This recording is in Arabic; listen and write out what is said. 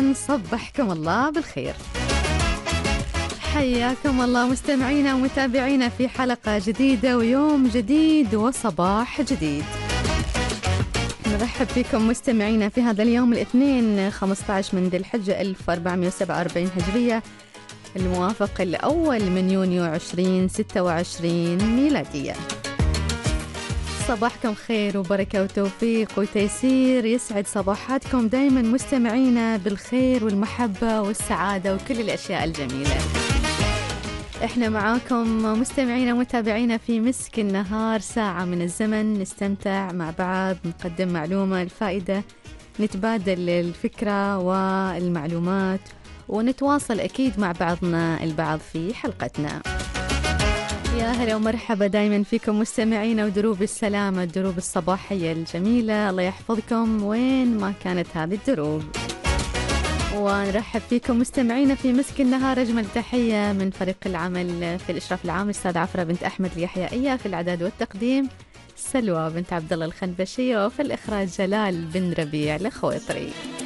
صبحكم الله بالخير. حياكم الله مستمعينا ومتابعينا في حلقة جديدة ويوم جديد وصباح جديد. نرحب فيكم مستمعينا في هذا اليوم الاثنين 15 من ذي الحجة 1447 هجرية، الموافق الأول من يونيو 2026 ميلادية. صباحكم خير وبركة وتوفيق وتيسير، يسعد صباحاتكم دايما مستمعينا بالخير والمحبة والسعادة وكل الأشياء الجميلة. احنا معاكم مستمعينا ومتابعينا في مسك النهار، ساعة من الزمن نستمتع مع بعض، نقدم معلومة الفائدة، نتبادل الفكرة والمعلومات ونتواصل أكيد مع بعضنا البعض في حلقتنا. يا هلا ومرحبا دايما فيكم مستمعينا ودروب السلامة، الدروب الصباحية الجميلة، الله يحفظكم وين ما كانت هذه الدروب. ونرحب فيكم مستمعينا في مسك النهار، أجمل تحية من فريق العمل في الإشراف العام الأستاذ عفرة بنت أحمد اليحيائية، في الإعداد والتقديم سلوى بنت عبد الله الخنبشية، وفي الإخراج جلال بن ربيع الخويطري.